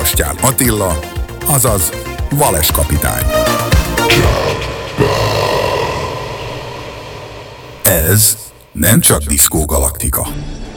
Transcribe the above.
Sebastian Attila, azaz Vales kapitány. Ez nem csak Disco Galactica.